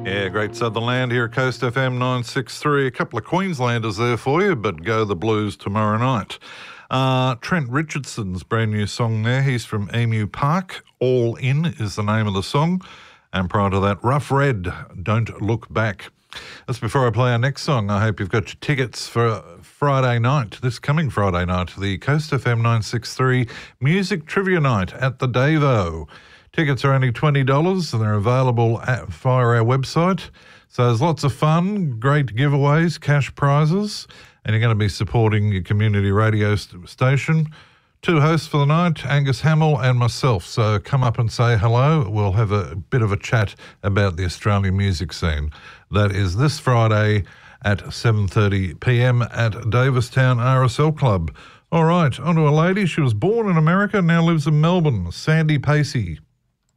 Yeah, great Southern Land here at Coast FM 963. A couple of Queenslanders there for you, but go the Blues tomorrow night. Trent Richardson's brand new song there. He's from Emu Park. All In is the name of the song. And prior to that, Rough Red, Don't Look Back. That's before I play our next song. I hope you've got your tickets for Friday night, this coming Friday night, the Coast FM 963 Music Trivia Night at the Davo. Tickets are only $20 and they're available via our website. So there's lots of fun, great giveaways, cash prizes, and you're going to be supporting your community radio station. Two hosts for the night, Angus Hamill and myself. So come up and say hello. We'll have a bit of a chat about the Australian music scene. That is this Friday at 7:30pm at Davistown RSL Club. All right, on to a lady. She was born in America, now lives in Melbourne, Sandy Pacey.